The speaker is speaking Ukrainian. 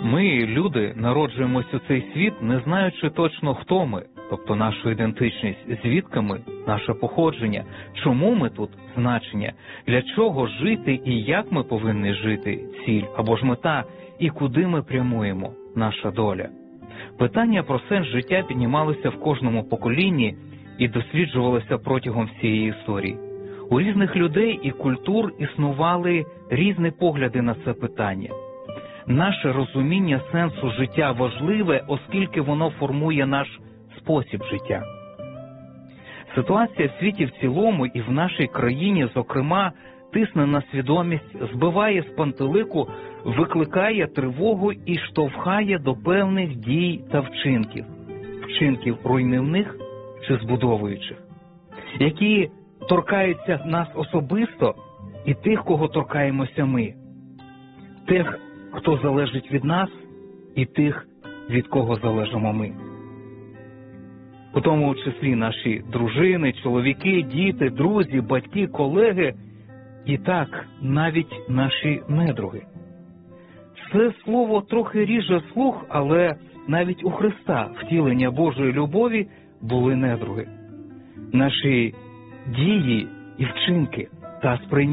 Ми, люди, народжуємось у цей світ, не знаючи точно, хто ми, тобто нашу ідентичність, звідки ми, наше походження, чому ми тут, значення, для чого жити і як ми повинні жити, ціль або ж мета, і куди ми прямуємо, наша доля. Питання про сенс життя піднімалися в кожному поколінні і досліджувалися протягом всієї історії. У різних людей і культур існували різні погляди на це питання. Наше розуміння сенсу життя важливе, оскільки воно формує наш спосіб життя. Ситуація в світі в цілому і в нашій країні, зокрема, тисне на свідомість, збиває з пантелику, викликає тривогу і штовхає до певних дій та вчинків. Вчинків руйнівних чи збудовуючих, які торкаються нас особисто і тих, кого торкаємося ми. Тих, хто залежить від нас, і тих, від кого залежимо ми. У тому числі наші дружини, чоловіки, діти, друзі, батьки, колеги і так, навіть наші недруги. Це слово трохи ріже слух, але навіть у Христа, втілення Божої любові, були недруги. Наші дії і вчинки та сприйняття